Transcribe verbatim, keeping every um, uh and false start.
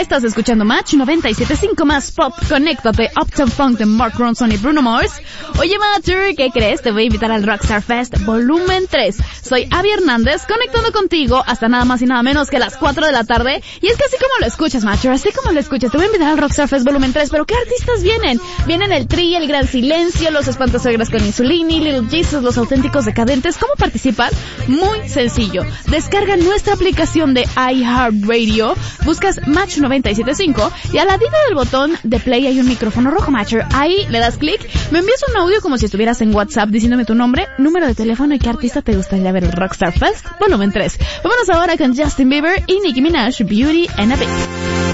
Estás escuchando Match noventa y siete punto cinco más pop. Conéctate, Uptown Funk de Mark Ronson y Bruno Mars. Oye, Matcher, ¿qué crees? Te voy a invitar al Rockstar Fest Volumen tres. Soy Abby Hernández, conectando contigo hasta nada más y nada menos que las cuatro de la tarde. Y es que así como lo escuchas, Matcher, así como lo escuchas, te voy a invitar al Rockstar Fest Volumen tres. ¿Pero qué artistas vienen? Vienen el Tri, el Gran Silencio, los Espantasuegras con Insulini, Little Jesus, los Auténticos Decadentes. ¿Cómo participar? Muy sencillo. Descarga nuestra aplicación de iHeartRadio, buscas Match noventa y siete punto cinco y a la ladito del botón de play hay un micrófono rojo, Matcher. Ahí le das clic, me envías un audio como si estuvieras en WhatsApp diciéndome tu nombre, número de teléfono y qué artista te gustaría ver el Rockstar Fest Volumen tres. Vámonos ahora con Justin Bieber y Nicki Minaj, Beauty and a Beast.